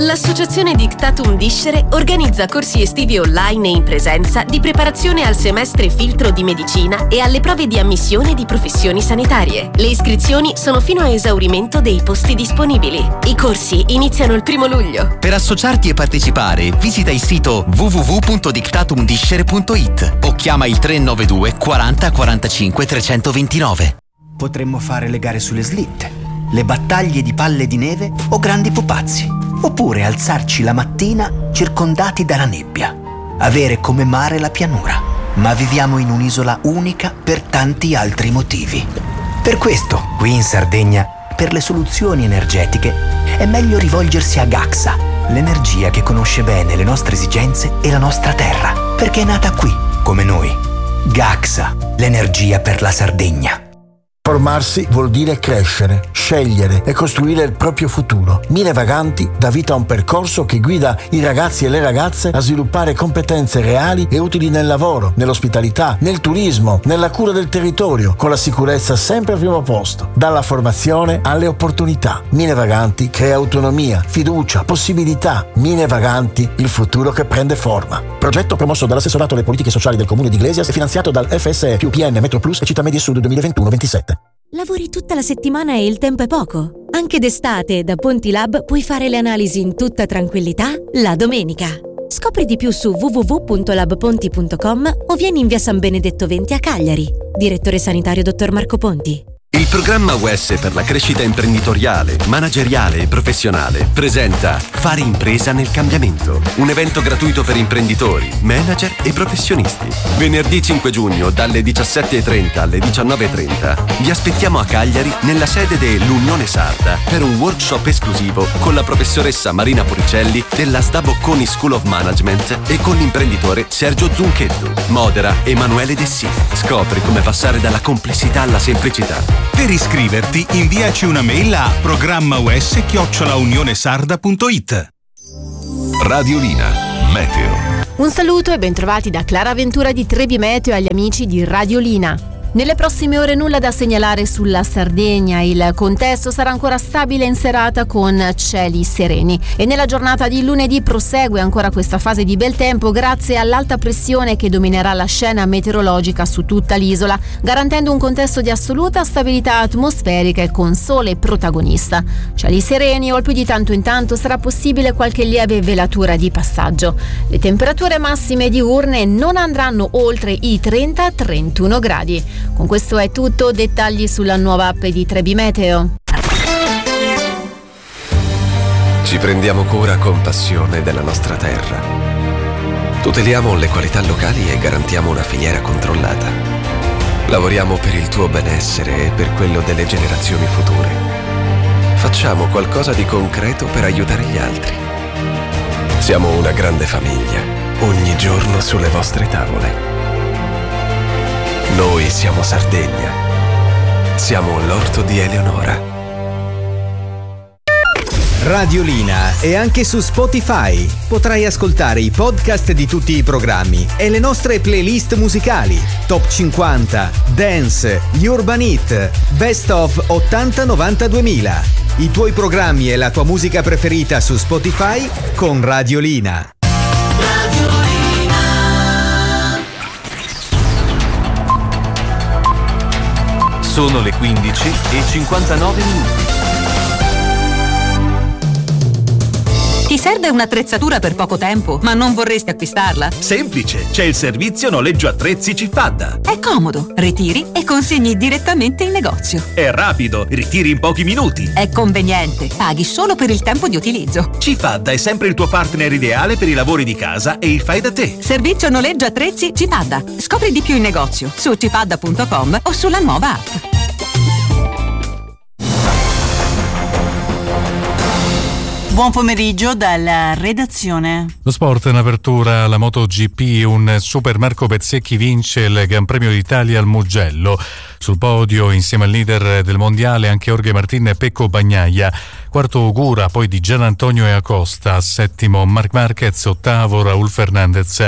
L'Associazione Dictatum Discere organizza corsi estivi online e in presenza di preparazione al semestre filtro di medicina e alle prove di ammissione di professioni sanitarie. Le iscrizioni sono fino a esaurimento dei posti disponibili. I corsi iniziano il 1 luglio. Per associarti e partecipare, visita il sito www.dictatumdiscere.it o chiama il 392 40 45 329. Potremmo fare le gare sulle slitte, le battaglie di palle di neve o grandi pupazzi. Oppure alzarci la mattina circondati dalla nebbia. Avere come mare la pianura. Ma viviamo in un'isola unica per tanti altri motivi. Per questo, qui in Sardegna, per le soluzioni energetiche, è meglio rivolgersi a Gaxa, l'energia che conosce bene le nostre esigenze e la nostra terra, perché è nata qui, come noi. Gaxa, l'energia per la Sardegna. Formarsi vuol dire crescere, scegliere e costruire il proprio futuro. Mine Vaganti dà vita a un percorso che guida i ragazzi e le ragazze a sviluppare competenze reali e utili nel lavoro, nell'ospitalità, nel turismo, nella cura del territorio, con la sicurezza sempre al primo posto. Dalla formazione alle opportunità. Mine Vaganti crea autonomia, fiducia, possibilità. Mine Vaganti, il futuro che prende forma. Progetto promosso dall'assessorato alle politiche sociali del Comune di Iglesias e finanziato dal FSE più PN Metro Plus e Città Media Sud 2021-27. Lavori tutta la settimana e il tempo è poco? Anche d'estate da Pontilab puoi fare le analisi in tutta tranquillità la domenica. Scopri di più su www.labponti.com o vieni in via San Benedetto 20 a Cagliari. Direttore sanitario dottor Marco Ponti. Il programma UES per la crescita imprenditoriale, manageriale e professionale presenta Fare impresa nel cambiamento, un evento gratuito per imprenditori, manager e professionisti. Venerdì 5 giugno dalle 17:30 alle 19:30 vi aspettiamo a Cagliari nella sede dell'Unione Sarda per un workshop esclusivo con la professoressa Marina Puricelli della SDA Bocconi School of Management e con l'imprenditore Sergio Zunchetto. Modera Emanuele Dessì. Scopri come passare dalla complessità alla semplicità. Per iscriverti, inviaci una mail a programmaus@unionesarda.it. Radiolina Meteo. Un saluto e bentrovati da Clara Ventura di Trebi Meteo agli amici di Radiolina. Nelle prossime ore nulla da segnalare sulla Sardegna, il contesto sarà ancora stabile in serata con cieli sereni e nella giornata di lunedì prosegue ancora questa fase di bel tempo grazie all'alta pressione che dominerà la scena meteorologica su tutta l'isola, garantendo un contesto di assoluta stabilità atmosferica e con sole protagonista. Cieli sereni o più di tanto in tanto sarà possibile qualche lieve velatura di passaggio. Le temperature massime diurne non andranno oltre i 30-31 gradi. Con questo è tutto, dettagli sulla nuova app di Trebi Meteo. Ci prendiamo cura con passione della nostra terra. Tuteliamo le qualità locali e garantiamo una filiera controllata. Lavoriamo per il tuo benessere e per quello delle generazioni future. Facciamo qualcosa di concreto per aiutare gli altri. Siamo una grande famiglia, ogni giorno sulle vostre tavole. Noi siamo Sardegna. Siamo l'orto di Eleonora. Radiolina è anche su Spotify. Potrai ascoltare i podcast di tutti i programmi e le nostre playlist musicali. Top 50, Dance, Urban Hit, Best of 80-90-2000. I tuoi programmi e la tua musica preferita su Spotify con Radiolina. Sono le 15:59. Ti serve un'attrezzatura per poco tempo, ma non vorresti acquistarla? Semplice, c'è il servizio noleggio attrezzi Cifadda. È comodo, ritiri e consegni direttamente in negozio. È rapido, ritiri in pochi minuti. È conveniente, paghi solo per il tempo di utilizzo. Cifadda è sempre il tuo partner ideale per i lavori di casa e il fai da te. Servizio noleggio attrezzi Cifadda. Scopri di più in negozio su cifadda.com o sulla nuova app. Buon pomeriggio dalla redazione. Lo sport in apertura alla MotoGP, un Super Marco Bezzecchi vince il Gran Premio d'Italia al Mugello. Sul podio insieme al leader del mondiale anche Jorge Martin e Pecco Bagnaia. Quarto Ogura, poi di Gian Antonio e Acosta. Settimo Marc Marquez, ottavo Raul Fernandez.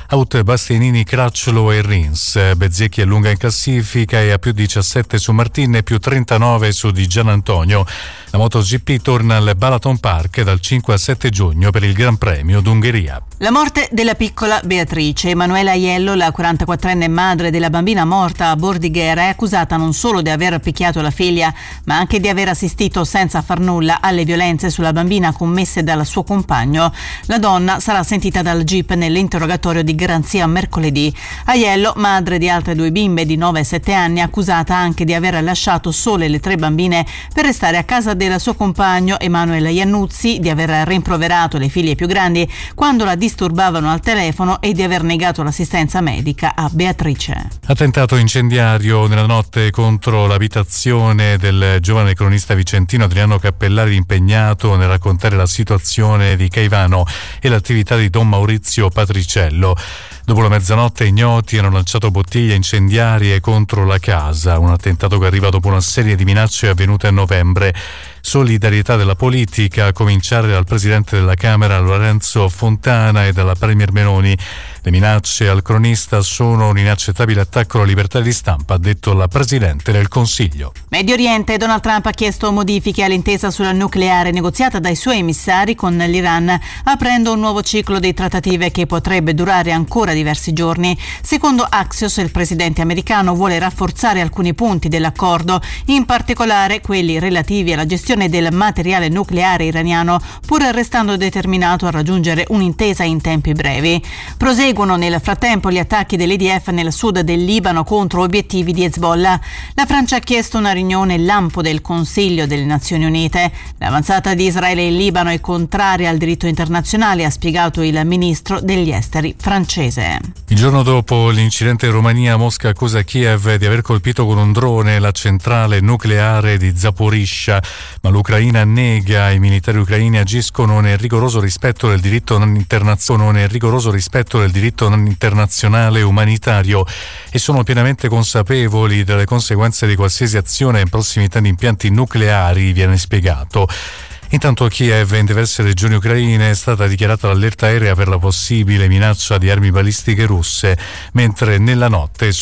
out Bastianini, Cracciolo e Rins. Bezzecchi allunga in classifica e a più 17 su Martin e più 39 su Di Gianantonio. La MotoGP torna al Balaton Park dal 5 al 7 giugno per il Gran Premio d'Ungheria. La morte della piccola Beatrice. Emanuela Aiello, la 44enne madre della bambina morta a Bordighera, è accusata non solo di aver picchiato la figlia, ma anche di aver assistito senza far nulla alle violenze sulla bambina commesse dal suo compagno. La donna sarà sentita dal GIP nell'interrogatorio di garanzia mercoledì. Aiello, madre di altre 2 bimbe di 9 e 7 anni, accusata anche di aver lasciato sole le 3 bambine per restare a casa del suo compagno Emanuele Iannuzzi, di aver rimproverato le figlie più grandi quando la disturbavano al telefono e di aver negato l'assistenza medica a Beatrice. Attentato incendiario nella notte contro l'abitazione del giovane cronista vicentino Adriano Cappellari, impegnato nel raccontare la situazione di Caivano e l'attività di Don Maurizio Patriciello. Dopo la mezzanotte ignoti hanno lanciato bottiglie incendiarie contro la casa, un attentato che arriva dopo una serie di minacce avvenute a novembre. Solidarietà della politica, a cominciare dal presidente della Camera Lorenzo Fontana e dalla premier Meloni. Le minacce al cronista sono un inaccettabile attacco alla libertà di stampa, ha detto la presidente del Consiglio. Medio Oriente. Donald Trump ha chiesto modifiche all'intesa sulla nucleare negoziata dai suoi emissari con l'Iran, aprendo un nuovo ciclo di trattative che potrebbe durare ancora diversi giorni. Secondo Axios, il presidente americano vuole rafforzare alcuni punti dell'accordo, in particolare quelli relativi alla gestione del materiale nucleare iraniano, pur restando determinato a raggiungere un'intesa in tempi brevi. Proseguono nel frattempo gli attacchi dell'IDF nel sud del Libano contro obiettivi di Hezbollah. La Francia ha chiesto una riunione lampo del Consiglio delle Nazioni Unite. L'avanzata di Israele in Libano è contraria al diritto internazionale, ha spiegato il ministro degli esteri francese. Il giorno dopo l'incidente in Romania, Mosca accusa Kiev di aver colpito con un drone la centrale nucleare di Zaporizhzhia, ma l'Ucraina nega. I militari ucraini agiscono nel rigoroso rispetto del diritto internazionale umanitario e sono pienamente consapevoli delle conseguenze di qualsiasi azione in prossimità di impianti nucleari, viene spiegato. Intanto a Kiev e in diverse regioni ucraine è stata dichiarata l'allerta aerea per la possibile minaccia di armi balistiche russe, mentre nella notte